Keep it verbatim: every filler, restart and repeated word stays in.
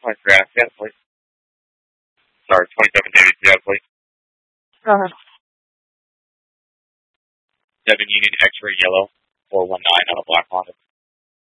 twenty draft, yeah, please. Sorry, twenty-seven David, yeah, please. Go ahead. seven Union X-ray yellow, four one nine on a black Honda.